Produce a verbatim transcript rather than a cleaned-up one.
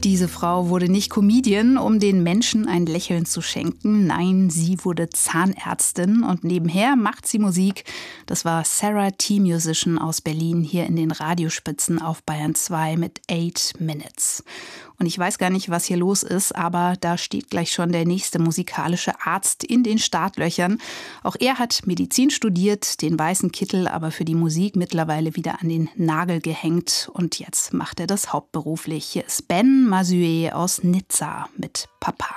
Diese Frau wurde nicht Comedian, um den Menschen ein Lächeln zu schenken. Nein, sie wurde Zahnärztin und nebenher macht sie Musik. Das war Sarah T. Musician aus Berlin hier in den Radiospitzen auf Bayern zwei mit Eight Minutes. Und ich weiß gar nicht, was hier los ist, aber da steht gleich schon der nächste musikalische Arzt in den Startlöchern. Auch er hat Medizin studiert, den weißen Kittel aber für die Musik mittlerweile wieder an den Nagel gehängt. Und jetzt macht er das hauptberuflich. Hier ist Ben Mazué aus Nizza mit Papa.